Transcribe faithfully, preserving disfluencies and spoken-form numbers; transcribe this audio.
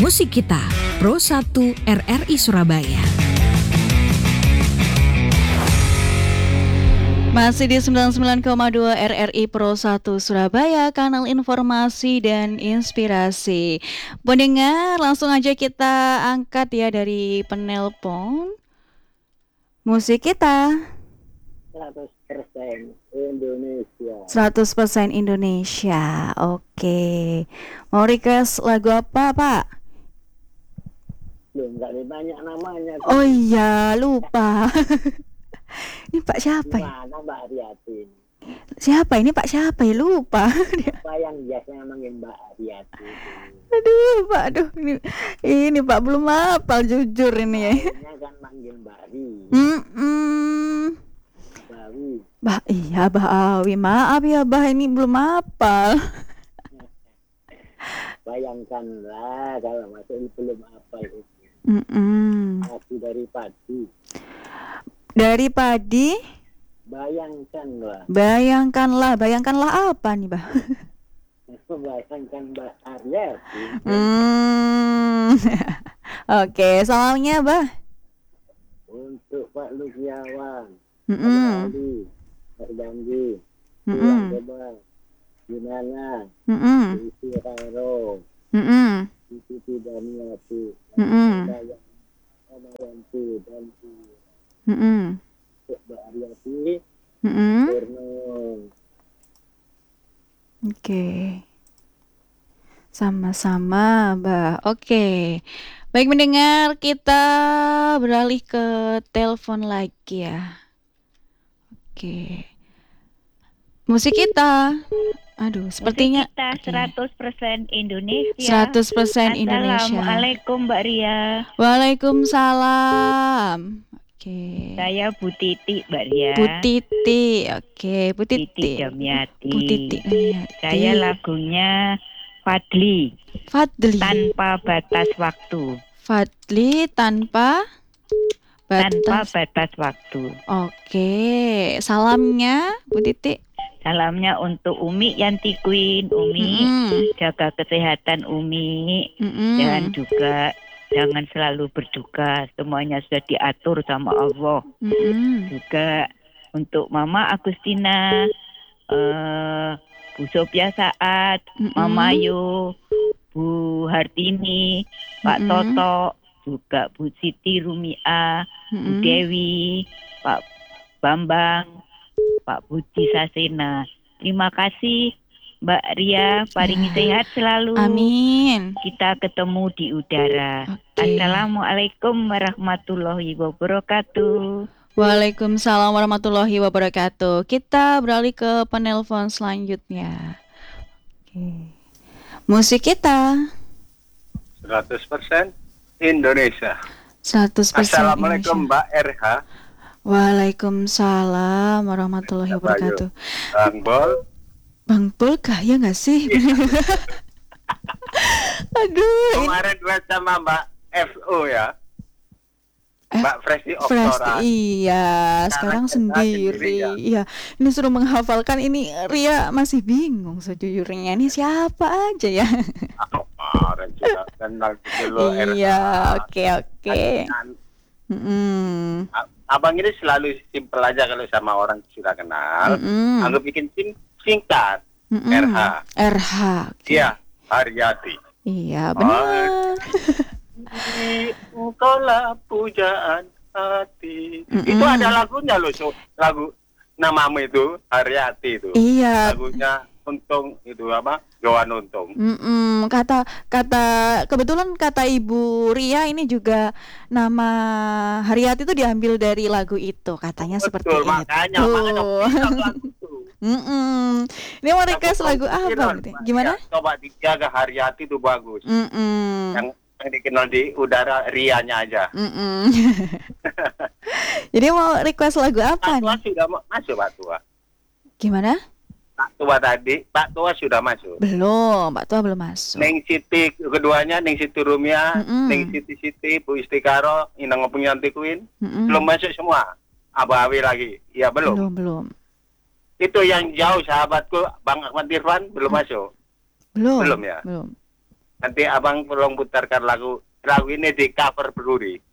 Musik Kita, Pro satu R R I Surabaya. Masih di sembilan puluh sembilan koma dua R R I Pro satu Surabaya, kanal informasi dan inspirasi. Pendengar, langsung aja kita angkat ya dari penelpon. Musik Kita seratus persen Indonesia. seratus persen Indonesia. Oke. Mau request lagu apa, Pak? Belum, nggak ditanya namanya. Oh iya, lupa. Ini Pak siapa ya? Gimana Mbak Ariati? Siapa ini Pak siapa ya? Lupa. Apa yang biasanya manggil Mbak Ariati? Aduh, Pak, aduh. Ini, ini Pak belum hafal jujur ini ya. Ini kan manggil Mbak Ri. Hmm. Bawi. Bah, iya Bah Awi. Maaf ya Bah, ini belum hafal. Bayangkanlah kalau masih belum hafal itu. Mm-mm. Masih dari padi. Dari padi. Bayangkanlah. Bayangkanlah, bayangkanlah apa nih Bah? Bayangkan Mbak Ariati. Hmm. Oke, salamnya Bah. Untuk Pak Lukiawan. Mm-mm. Ali, Pak Janji, Mm-mm. Coba, Gimana, Mm-mm. Isi Raro, Mm-mm. Isi Daniati, Mm-mm. Amayanti, dan Mm-mm. Mbak Ariati, Mm-mm. Purnung. Oke. Sama-sama, Mbak. Oke. Baik mendengar, kita beralih ke telepon lagi ya. Oke. Musik Kita. Aduh, sepertinya Musik Kita oke. seratus persen Indonesia. seratus persen Indonesia. Assalamualaikum Mbak Ria. Waalaikumsalam. Oke. Saya Bu Titi Mbak Ria. Bu Titi. Oke, Bu Titi Titi. Damiati. Bu Titi Damiati. Saya lagunya Fadli. Fadli. Tanpa batas waktu. Fadli tanpa Tanpa batas. batas waktu. Oke, salamnya Bu Titi. Salamnya untuk Umi Yanti Queen. Umi, Mm-mm. jaga kesehatan Umi. Mm-mm. Dan juga jangan selalu berduka. Semuanya sudah diatur sama Allah. Mm-mm. Juga untuk Mama Agustina, uh, Bu Sophia Saat, Mm-mm. Mama Yu, Bu Hartini, Pak Mm-mm. Toto, juga Bu Siti Rumia, Bu Mm-mm. Dewi, Pak Bambang, Pak Budi Sasena. Terima kasih Mbak Ria, paringi Ya. sehat selalu. Amin. Kita ketemu di udara. Oke. Assalamualaikum warahmatullahi wabarakatuh. Waalaikumsalam warahmatullahi wabarakatuh. Kita beralih ke penelpon selanjutnya. Oke. Musik Kita seratus persen Indonesia. seratus persen Assalamualaikum Indonesia. Mbak R H. Waalaikumsalam warahmatullahi wabarakatuh. Bang Bol. Bang Pol kaya nggak sih? Aduh, ini Kemarin duet sama Mbak F O ya. Eh, Mbak Fresti Fresh, Oktora. iya, sekarang Sekarang kita sendiri. sendiri, ya. Iya, ini suruh menghafalkan ini Ria masih bingung sejujurnya. Ini siapa aja ya? Kemarin sudah kenal dulu R H. Iya, oke oke. Kan, Mm-mm. Abang ini selalu simpel aja kalau sama orang sudah kenal. Mm-mm. Aku bikin sim singkat. Mm-mm. R H. R H. Oke. Iya, Haryati. Iya, benar. Engkaulah pujaan hati. Mm-mm. Itu ada lagunya loh, so, lagu namamu itu Haryati itu. Iya. Lagunya Untung itu apa? Johan Untung. Mm-mm. Kata kata kebetulan kata Ibu Ria ini juga nama Haryati itu diambil dari lagu itu, katanya seperti Betul, itu. makanya makanya bisa lagu itu. Mm-mm. Ini mau request lagu apa? Pikiran, Gitu? Mbak. Gimana? Ya, coba dijaga Haryati itu bagus. Mm-mm. Yang yang dikenal di udara rianya aja. Mm-mm. Jadi mau request lagu apa Pak Tua nih? sudah ma- masuk Pak Tua. Gimana? Pak Tua tadi, Pak Tua sudah masuk. Belum, Mbak Tua belum masuk. Neng Siti keduanya, Neng Siti Rumia, Mm-mm. Neng Siti Siti, Bu Istikaro, Inang Penyanti Queen, Mm-mm. belum masuk semua. Abawi lagi, ya belum. Belum, belum. Itu yang jauh sahabatku, Bang Ahmad Irfan belum masuk. Belum. Belum ya? Belum. Nanti abang tolong putarkan lagu lagu ini di cover dulu nih.